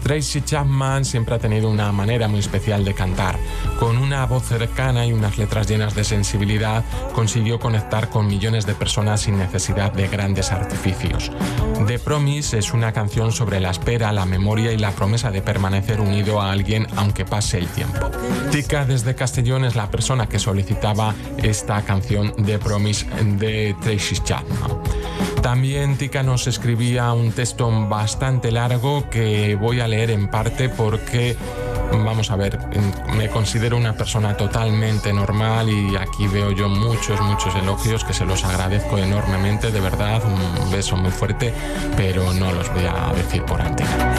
Tracy Chapman siempre ha tenido una manera muy especial de cantar. Con una voz cercana y unas letras llenas de sensibilidad, consiguió conectar con millones de personas sin necesidad de grandes artificios. The Promise es una canción sobre la espera, la memoria y la promesa de permanecer unido a alguien aunque pase el tiempo. Tika desde Castellón es la persona que solicitaba esta canción The Promise de Tracy Chapman. También Tika nos escribía un texto bastante largo que voy a leer en parte porque, vamos a ver, me considero una persona totalmente normal y aquí veo yo muchos elogios que se los agradezco enormemente, de verdad, un beso muy fuerte, pero no los voy a decir por antena.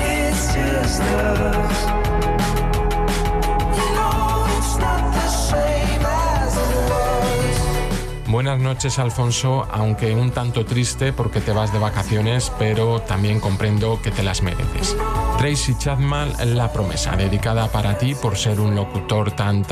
Buenas noches, Alfonso, aunque un tanto triste porque te vas de vacaciones, pero también comprendo que te las mereces. Tracy Chapman, La Promesa, dedicada para ti por ser un locutor tan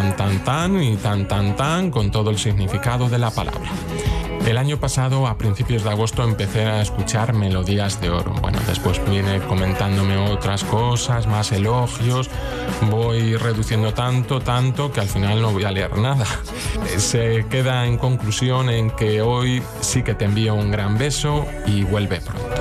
con todo el significado de la palabra. El año pasado, a principios de agosto, empecé a escuchar Melodías de Oro. Bueno, después viene comentándome otras cosas, más elogios. Voy reduciendo tanto que al final no voy a leer nada. Se queda en conclusión en que hoy sí que te envío un gran beso y vuelve pronto.